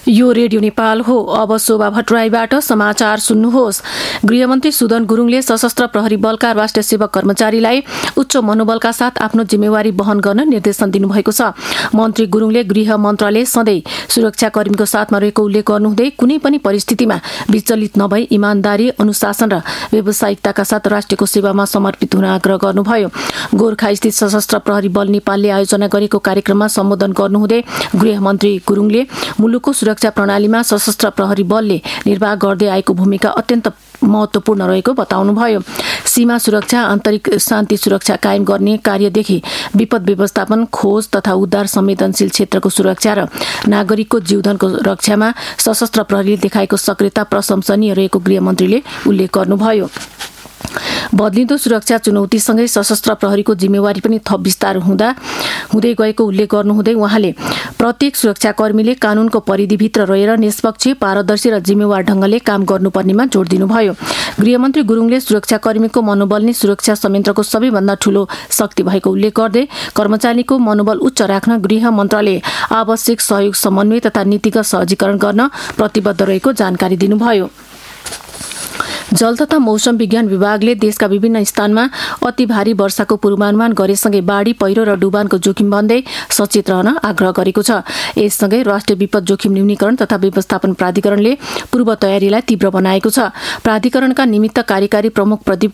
यो रेडियो नेपाल हो। अब शोभा भट्टराईबाट समाचार सुन्नुहोस्। गृहमन्त्री सुदन गुरुङले सशस्त्र प्रहरी बलका राष्ट्रिय सेवक कर्मचारीलाई उच्च मनोबलका साथ आफ्नो जिम्मेवारी वहन गर्न निर्देशन दिनुभएको छ। मन्त्री गुरुङले गृह मन्त्रालय सधैँ सुरक्षाकर्मीको साथमा रहेको उल्लेख गर्नुहुँदै कुनै पनि परिस्थितिमा विचलित नभई इमानदारी, अनुशासन र व्यावसायिकताका साथ राष्ट्रको सेवामा समर्पित हुन आग्रह गर्नुभयो। गोरखास्थित सशस्त्र प्रहरी बल नेपालले आयोजना गरेको कार्यक्रममा सम्बोधन गर्नुहुँदै गृहमन्त्री गुरुङले मुलुकको सुरक्षा प्रणालीमा सशस्त्र प्रहरी बलले निर्वाह गर्दै आएको भूमिका अत्यन्त महत्वपूर्ण रहेको बताउनुभयो। सीमा सुरक्षा, आन्तरिक शान्ति सुरक्षा कायम गर्ने कार्यदेखि विपद व्यवस्थापन, खोज तथा उद्धार, संवेदनशील क्षेत्रको सुरक्षा र नागरिकको जीवनको रक्षामा सशस्त्र प्रहरीले देखाएको सक्रियता प्रशंसनीय रहेको गृहमन्त्रीले उल्लेख गर्नुभयो। बदलिँदो सुरक्षा चुनौतीसँगै सशस्त्र प्रहरीको जिम्मेवारी पनि थप विस्तार हुँदै गएको उल्लेख गर्नुहुँदै उहाँले प्रत्येक सुरक्षाकर्मीले कानूनको परिधिभित्र रहेर निष्पक्ष, पारदर्शी र जिम्मेवार ढंगले काम गर्नुपर्नेमा जोड दिनुभयो। गृहमन्त्री गुरुङले सुरक्षाकर्मीको मनोबल नै सुरक्षा संयन्त्रको सबैभन्दा ठूलो शक्ति भएको उल्लेख गर्दै कर्मचारीको मनोबल उच्च राख्न गृह मन्त्रालय आवश्यक सहयोग, समन्वय तथा नीतिगत सहजीकरण गर्न प्रतिबद्ध रहेको जानकारी दिनुभयो। जल तथा मौसम विज्ञान विभागले देशका विभिन्न स्थानमा अति भारी वर्षाको पूर्वानुमान गरेसँगै बाढी, पहिरो र डुबानको जोखिम भन्दै सचेत रहन आग्रह गरेको छ। यससँगै राष्ट्रिय विपद जोखिम न्यूनीकरण तथा व्यवस्थापन प्राधिकरणले पूर्व तयारीलाई तीव्र बनाएको छ। प्राधिकरणका निमित्त कार्यकारी प्रमुख प्रदीप